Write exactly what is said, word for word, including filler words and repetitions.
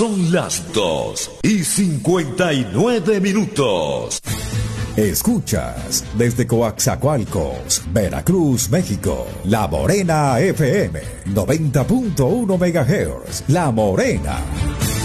Son las dos y cincuenta y nueve minutos. Escuchas desde Coaxacualcos, Veracruz, México, La Morena F M, noventa punto uno megahertz. La Morena.